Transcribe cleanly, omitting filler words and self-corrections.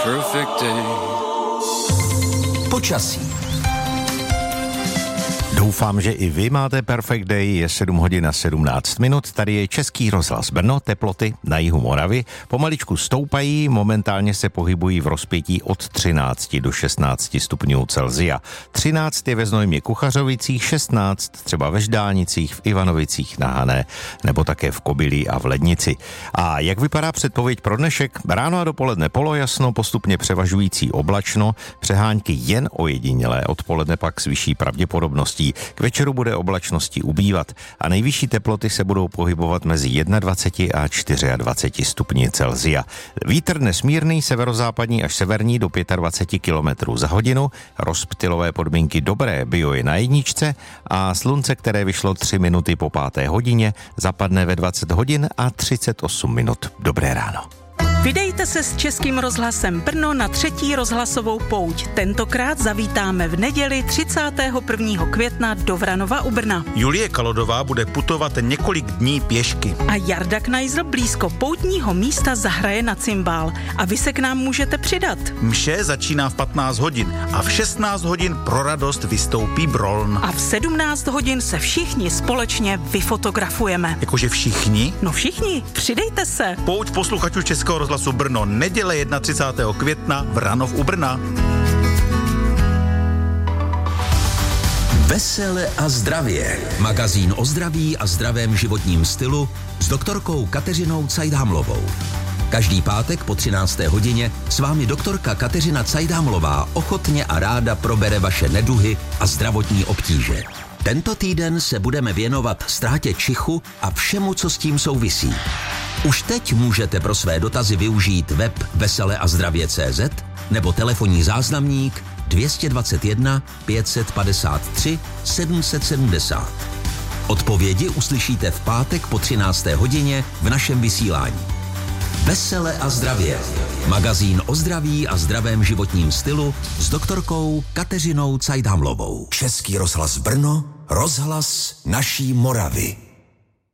Perfect day. Počasí. Doufám, že i vy máte perfect day, je 7 hodin a 17 minut, tady je Český rozhlas Brno, teploty na jihu Moravy pomaličku stoupají, momentálně se pohybují v rozpětí od 13 do 16 stupňů Celsia. 13 je ve Znojmě Kuchařovicích, 16 třeba ve Ždánicích, v Ivanovicích na Hané, nebo také v Kobylí a v Lednici. A jak vypadá předpověď pro dnešek? Ráno a dopoledne polojasno, postupně převažující oblačno, přehánky jen ojedinělé, odpoledne pak s vyšší pravděpodobností. K večeru bude oblačnosti ubývat a nejvyšší teploty se budou pohybovat mezi 21 a 24 stupni Celsia. Vítr nesmírný, severozápadní až severní do 25 km za hodinu, rozptylové podmínky dobré, bio je na jedničce a slunce, které vyšlo 3 minuty po 5. hodině, zapadne ve 20 hodin a 38 minut. Dobré ráno. Vydejte se s Českým rozhlasem Brno na 3. rozhlasovou pouť. Tentokrát zavítáme v neděli 31. května do Vranova u Brna. Julie Kalodová bude putovat několik dní pěšky. A Jarda Knajzl blízko poutního místa zahraje na cymbál. A vy se k nám můžete přidat. Mše začíná v 15 hodin a v 16 hodin pro radost vystoupí Broln. A v 17 hodin se všichni společně vyfotografujeme. Jakože všichni? No všichni, přidejte se. Pouť posluchačů Českého rozhlasu Brno, neděle 31. května, Vranov u Brna. Vesele a zdravě. Magazín o zdraví a zdravém životním stylu s doktorkou Kateřinou Cajdhamlovou. Každý pátek po 13. hodině s vámi doktorka Kateřina Cajdhamlová ochotně a ráda probere vaše neduhy a zdravotní obtíže. Tento týden se budeme věnovat ztrátě čichu a všemu, co s tím souvisí. Už teď můžete pro své dotazy využít web veseleazdravě.cz nebo telefonní záznamník 221 553 770. Odpovědi uslyšíte v pátek po 13. hodině v našem vysílání. Vesele a zdravě. Magazín o zdraví a zdravém životním stylu s doktorkou Kateřinou Cajdhamlovou. Český rozhlas Brno, rozhlas naší Moravy.